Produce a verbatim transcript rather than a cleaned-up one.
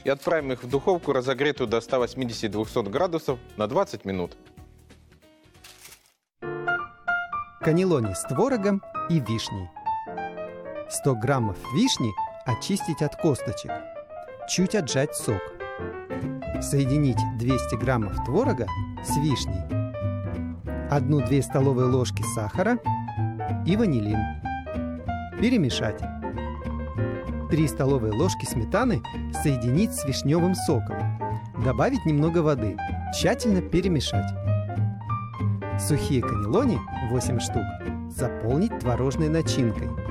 и отправим их в духовку, разогретую до ста восьмидесяти — двухсот градусов, на двадцать минут. Каннелони с творогом и вишней. сто граммов вишни очистить от косточек. Чуть отжать сок. Соединить двести граммов творога с вишней. одну-две столовые ложки сахара и ванилин. Перемешать. три столовые ложки сметаны соединить с вишневым соком. Добавить немного воды. Тщательно перемешать. Сухие каннелони, восемь штук, заполнить творожной начинкой.